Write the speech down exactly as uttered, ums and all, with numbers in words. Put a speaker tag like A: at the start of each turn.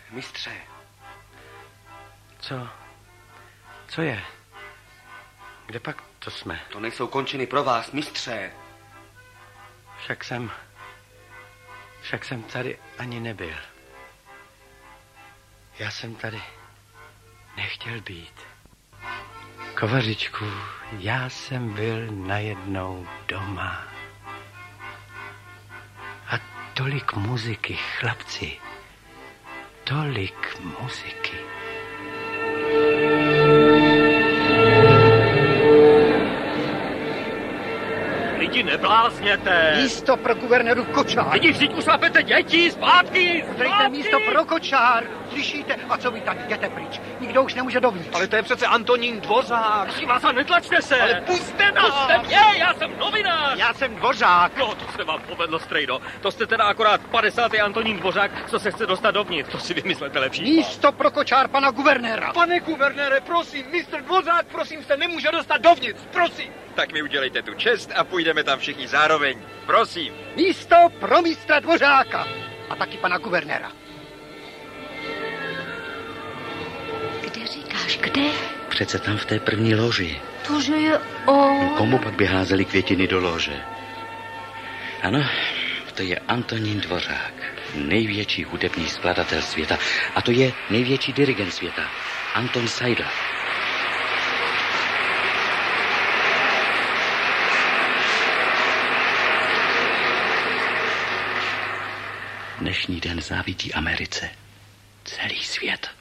A: Mistře.
B: Co? Co je? Kde pak to jsme?
A: To nejsou končiny pro vás, mistře.
B: Však jsem... Však jsem tady ani nebyl. Já jsem tady nechtěl být. Kovařičku, já jsem byl najednou doma. A tolik muziky, chlapci. Tolik muziky.
C: Lidi, neblázněte!
D: Místo pro guvernéru Kočár!
C: Lidi, vždyť ušlapete děti, zpátky!
D: Dejte místo pro Kočár! Slyšíte? A co vy tady? Jděte pryč. Nikdo už nemůže dovnitř.
C: Ale to je přece Antonín Dvořák! Prosím vás, a netlačte se!
D: Ale puste nás!
C: Puste mě, já jsem novinář!
D: Já jsem Dvořák!
C: No, to se vám povedlo, strejdo. To jste teda akorát padesátý Antonín Dvořák, co se chce dostat dovnitř. To si vymyslete lepší.
D: Místo pro Kočár pana guvernéra!
C: Pane guvernére, prosím, mistr Dvořák, prosím, se nemůže dostat dovnitř, prosím!
E: Tak mi udělejte tu čest a půjdeme tam všichni zároveň. Prosím.
D: Místo pro mistra Dvořáka! A taky pana guvernéra.
F: Kde říkáš, kde?
G: Přece tam v té první loži.
F: Tože je on.
G: Komu pak by házeli květiny do lože? Ano, to je Antonín Dvořák. Největší hudební skladatel světa. A to je největší dirigent světa. Anton Seidl. Dnešní den závidí Americe. Celý svět.